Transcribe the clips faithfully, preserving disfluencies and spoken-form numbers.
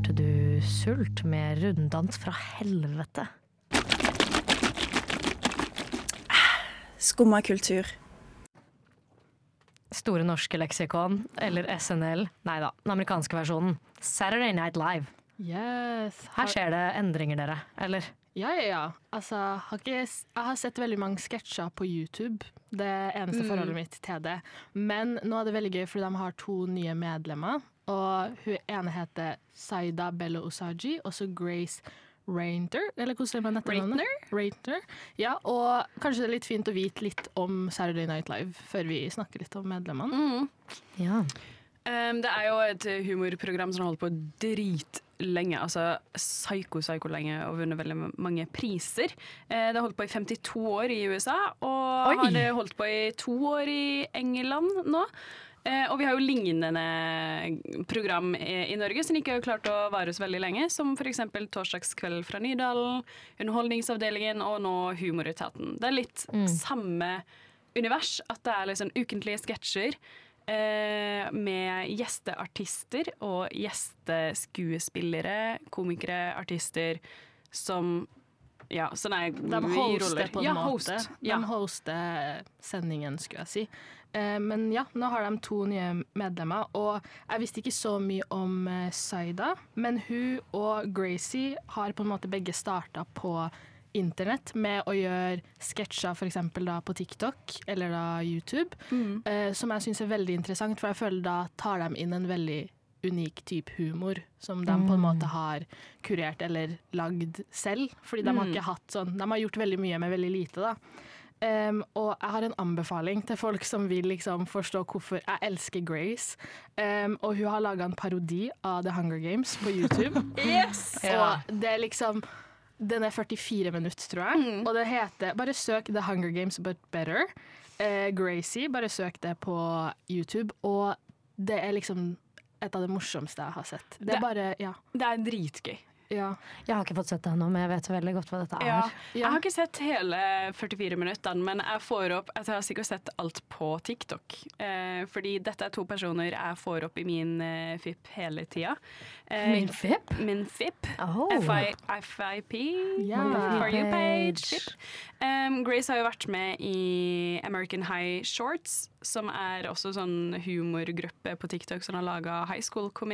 hørte du Sult med Runddans fra helvete. Skumma kultur. Store norske leksikon, eller S N L. Neida, den amerikanske versjonen. Saturday Night Live. Yes. Her skjer det endringer, dere, eller? Ja, ja, ja. Altså, har ikke, jeg har sett veldig mange sketsjer på YouTube. Det er eneste forholdet mitt til det. Men nå er det veldig gøy, fordi de har to nye medlemmer. Og hun ene heter Saida Bello Osaji, og så Grace Rainter, eller hvordan sier man etternavnet? Rainter. Ja, og kanskje det er litt fint å vite litt om Saturday Night Live før vi snakker litt om medlemmene. Mm. Ja. Um, det er jo et humorprogram som har holdt på dritlenge, altså psyko-psyko-lenge, og vunnet veldig mange priser. Uh, det har holdt på i femtito år i U S A, og Oi. har det holdt på i to år i England nå. Uh, og vi har jo lignende program i, i Norge som ikke har klart å vare så veldig lenge, som for eksempel Torsdagskveld fra Nydalen, Underholdningsavdelingen og nå Humoretaten. Det er litt Mm. samme univers, at det er liksom ukentlige sketsjer eh, med gjesteartister og gjesteskuespillere, komikere, artister som ja, sånn er De hoster på en ja, måte. Host. De Ja. hoster sendingen, skulle jeg si. Eh, men ja, nå har de to nye medlemmer, og jeg visste ikke så mye om eh, Saida, men hun og Gracie har på en måte begge starta på internett med å gjøre sketsjer for eksempel da på TikTok eller da YouTube, Mm. eh, som jeg synes er veldig interessant, for jeg føler da tar de inn en veldig unik type humor som de på en måte har kurert eller lagd selv, fordi de har Mm. ikke hatt sånn, de har gjort veldig mye med veldig lite da. Um, og jeg har en anbefaling til folk som vil liksom forstå hvorfor jeg elsker Grace. Um, og hun har laget en parodi av The Hunger Games på YouTube. Yes! Og det er liksom, den er førtifire minutter, tror jeg. Mm. Og det heter, bare søk The Hunger Games but better. Uh, Gracie, bare søk det på YouTube. Og det er liksom et av det morsomste jeg har sett. Det Det- er bare, ja. Det er dritgøy. ja. Jeg har ikke fått sett det ennå, men jeg vet veldig godt hva dette er. Ja. Ja. Jeg har ikke sett hele førtifire minuttene, men jeg får opp Jeg har sikkert sett alt på TikTok. Eh, fordi dette er to personer jeg får opp i min eh, F I P hele tida. Eh, Min F I P? Min F I P. Oh. F I, F I P. Ja. For you page. Page. F I P. Um, Grace har jo vært med i American High Shorts, som er også sånn humorgruppe på TikTok som har laga high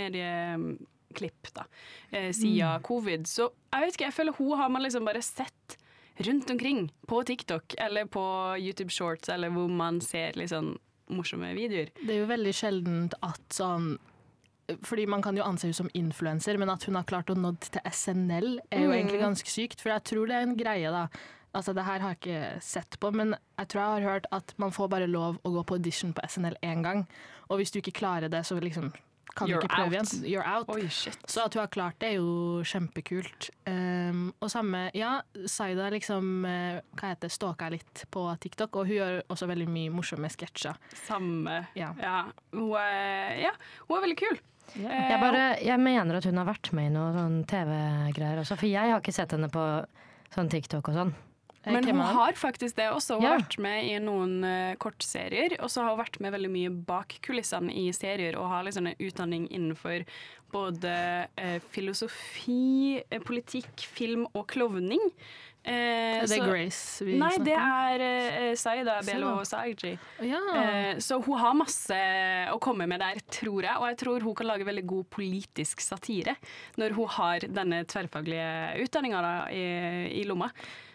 school-komedieklipp da, eh, siden covid. Så jeg vet ikke, jeg føler hun har man liksom bare sett rundt omkring på TikTok eller på YouTube Shorts, eller hvor man ser liksom morsomme videoer. Det er jo veldig sjeldent at sånn, fordi man kan jo anse henne som influencer, men at hun har klart å nå til S N L er jo Mm. egentlig ganske sykt, for jeg tror det er en greie da. Altså det her har jeg ikke sett på, men jeg tror jeg har hørt at man får bare lov å gå på audition på S N L en gang, og hvis du ikke klarer det, så liksom kan You're du ikke prøve out. igjen. You're out. Oi, shit. Så at hun har klart det er jo kjempekult. Um, og samme, ja, Saida liksom, uh, hva heter det, stalker jeg litt på TikTok, og hun gjør også veldig mye morsomme sketsjer. Samme. Ja. Ja. Hun er, ja, hun er veldig kul. Eh, Jeg, bare, jeg mener at hun har vært med i noen sånn T V-greier også, for jeg har ikke sett henne på sånn TikTok og sånn. Eh, Men hvem hun er det? har faktisk det også. Hun Ja. har vært med i noen uh, kortserier, og så har hun vært med veldig mye bak kulissene i serier, og har liksom en utdanning innenfor både eh, filosofi, eh, politikk, film og klovning. Eh, Er det så- Grace vi Nei, snakker det om? er eh, Saida Bello Så. Saiji. Ja. Eh, så hun har masse å komme med der, tror jeg. Og jeg tror hun kan lage veldig god politisk satire når hun har denne tverrfaglige utdanninga i, i lomma.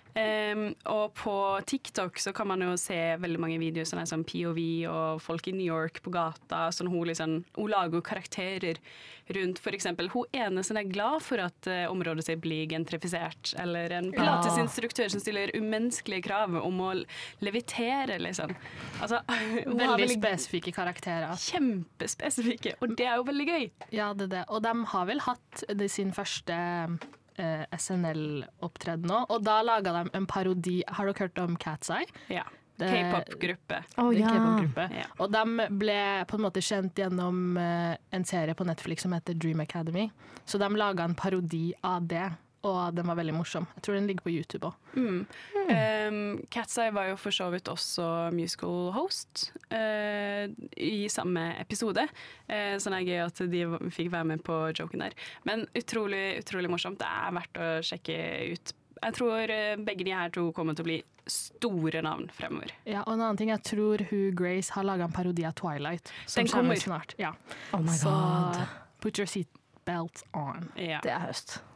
Um, og på TikTok så kan man jo se veldig mange videoer som er sånn P O V og folk i New York på gata. Sånn hun, liksom, hun lager jo karakterer rundt for eksempel hun ene som er glad for at uh, området sitt blir gentrifisert, eller en pilatesinstruktør som stiller umenneskelige krav om å levitere, liksom. Altså, hun har Veldig veldig spesifikke karakterer. kjempespesifikke, og det er jo veldig gøy. Ja, det er det. Og de har vel hatt det sin første eh, S N L-opptreden nå, og da laga de en parodi. Har dere hørt om Cat's Eye? Ja. Det- K-pop-gruppe. Å Det er en ja. K-pop-gruppe. Ja. Og de ble på en måte kjent gjennom eh, en serie på Netflix som heter Dream Academy. Så de laga en parodi av det. og den var veldig morsom. Jeg tror den ligger på YouTube også. Mm. Um, Cat's Eye var jo for så vidt også musical host uh, i samme episode, uh, så det er gøy at de fikk være med på joken der. Men utrolig, utrolig morsomt. Det er verdt å sjekke ut. Jeg tror begge de her to kommer til å bli store navn fremover. Ja, og en annen ting, jeg tror hun Grace har laget en parodi av Twilight, som Den kommer kommer snart. Ja. Oh my Så god. put your seatbelt on. Ja. Det er høst.